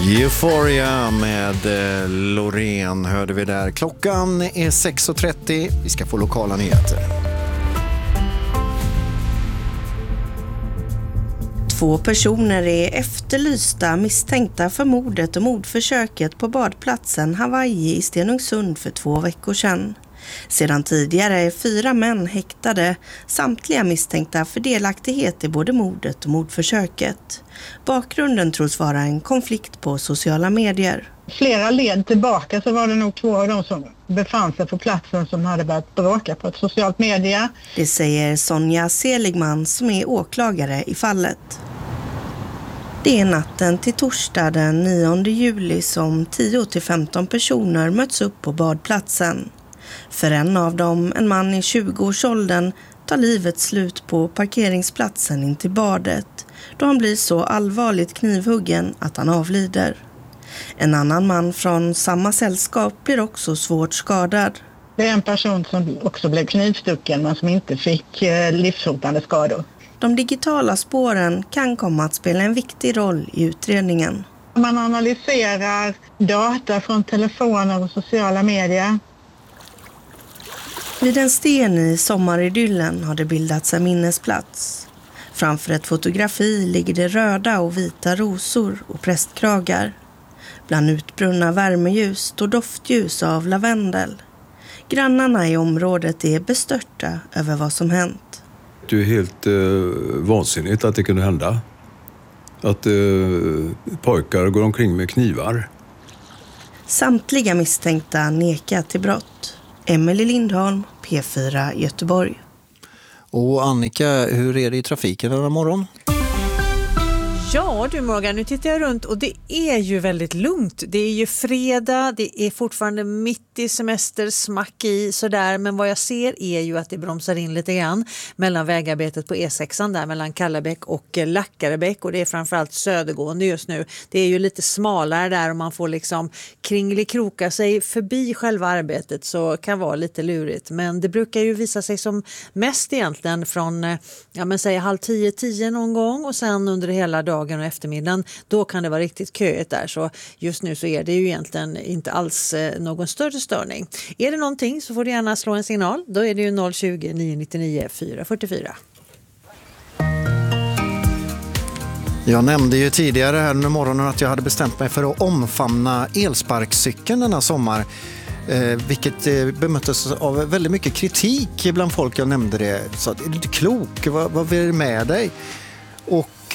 Euphoria med Loreen hörde vi där. Klockan är 6.30. Vi ska få lokala nyheter. 2 personer är efterlysta misstänkta för mordet och mordförsöket på badplatsen Hawaii i Stenungsund för 2 veckor sedan. Sedan tidigare är 4 män häktade, samtliga misstänkta för delaktighet i både mordet och mordförsöket. Bakgrunden tros vara en konflikt på sociala medier. Flera led tillbaka så var det nog 2 av dem som befann sig på platsen som hade börjat bråka på ett socialt media. Det säger Sonja Seligman som är åklagare i fallet. Det är natten till torsdag den 9 juli som 10-15 personer möts upp på badplatsen. För en av dem, en man i 20-årsåldern, tar livet slut på parkeringsplatsen in till badet då han blir så allvarligt knivhuggen att han avlider. En annan man från samma sällskap blir också svårt skadad. Det är en person som också blev knivstucken men som inte fick livshotande skador. De digitala spåren kan komma att spela en viktig roll i utredningen. Man analyserar data från telefoner och sociala medier. Vid en sten i sommaridyllen har det bildats en minnesplats. Framför ett fotografi ligger det röda och vita rosor och prästkragar. Bland utbrunna värmeljus står doftljus av lavendel. Grannarna i området är bestörta över vad som hänt. Det är helt vansinnigt att det kunde hända. Att pojkar går omkring med knivar. Samtliga misstänkta nekar till brott. Emelie Lindholm, P4 Göteborg. Och Annika, hur är det i trafiken denna morgon? Ja du Morgan, nu tittar jag runt och det är ju väldigt lugnt. Det är ju fredag, det är fortfarande mitt i semester, smack i sådär. Men vad jag ser är ju att det bromsar in lite grann mellan vägarbetet på E6 där mellan Kallebäck och Lackarebäck. Och det är framförallt södergående just nu. Det är ju lite smalare där och man får liksom kringelikroka sig förbi själva arbetet så kan vara lite lurigt. Men det brukar ju visa sig som mest egentligen från säg 9:30 någon gång och sen under hela dagen och eftermiddagen, då kan det vara riktigt köigt där. Så just nu så är det ju egentligen inte alls någon större störning. Är det någonting så får du gärna slå en signal. Då är det ju 020 999 444. Jag nämnde ju tidigare här under morgonen att jag hade bestämt mig för att omfamna elsparkcykeln denna sommar. Vilket bemöttes av väldigt mycket kritik bland folk. Jag nämnde det. Så att, är du inte klok? Vad är det med dig? Och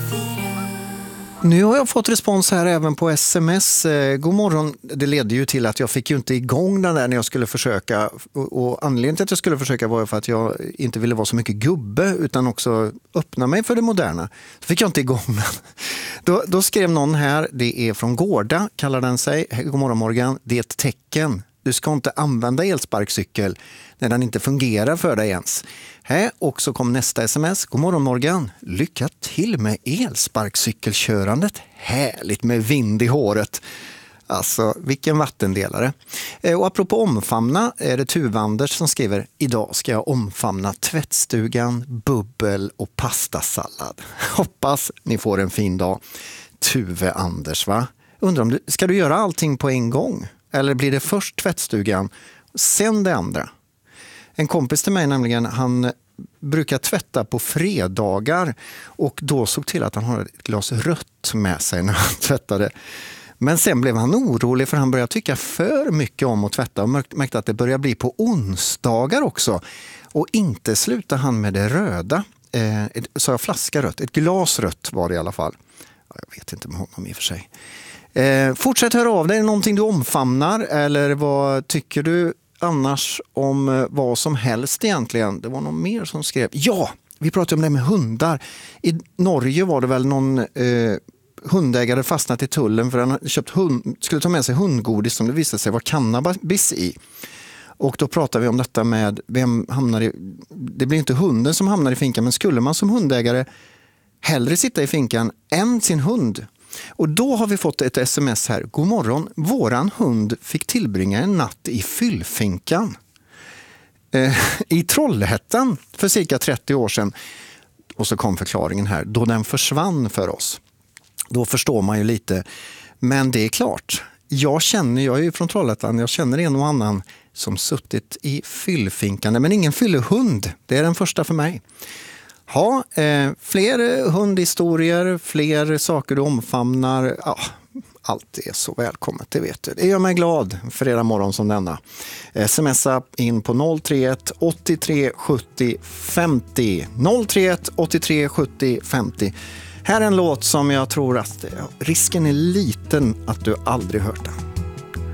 nu har jag fått respons här även på sms. God morgon. Det ledde ju till att jag fick ju inte igång den där när jag skulle försöka. Och anledningen till att jag skulle försöka var för att jag inte ville vara så mycket gubbe utan också öppna mig för det moderna. Så fick jag inte igång den. Då skrev någon här, det är från Gårda, kallar den sig. God morgon Morgan, det är ett tecken. Du ska inte använda elsparkcykel när den inte fungerar för dig ens. Och så kom nästa sms. God morgon Morgan. Lycka till med elsparkcykelkörandet. Härligt med vind i håret. Alltså, vilken vattendelare. Och apropå omfamna är det Tuve-Anders som skriver: idag ska jag omfamna tvättstugan, bubbel och pastasallad. Hoppas ni får en fin dag. Tuve-Anders, va? Undrar om ska du göra allting på en gång? Eller blir det först tvättstugan, sen det andra? En kompis till mig nämligen, han brukar tvätta på fredagar och då såg till att han hade ett glas rött med sig när han tvättade. Men sen blev han orolig för han började tycka för mycket om att tvätta och märkte att det började bli på onsdagar också. Och inte slutade han med det röda. Så jag flaska rött, ett glas rött var det i alla fall. Jag vet inte med honom i och för sig. Fortsätt höra av dig, är det någonting du omfamnar eller vad tycker du annars om vad som helst egentligen? Det var någon mer som skrev. Ja, vi pratade om det med hundar. I Norge var det väl någon hundägare fastnat i tullen för han skulle ta med sig hundgodis som det visade sig var cannabis i. Och då pratar vi om detta med vem hamnar i... Det blir inte hunden som hamnar i finkan, men skulle man som hundägare hellre sitta i finkan än sin hund? Och då har vi fått ett sms här. God morgon, våran hund fick tillbringa en natt i fyllfinkan i Trollhättan för cirka 30 år sedan. Och så kom förklaringen här, då den försvann för oss. Då förstår man ju lite Men det är klart, jag är ju från Trollhättan, jag känner en och annan som suttit i fyllfinkande, men ingen fyllehund. Det är den första för mig. Ja, fler hundhistorier, fler saker du omfamnar. Ja, allt är så välkommet, det vet du. Det gör mig glad fredag morgon som denna. Smsa in på 031 83 70 50. 031 83 70 50. Här är en låt som jag tror att risken är liten att du aldrig hört den.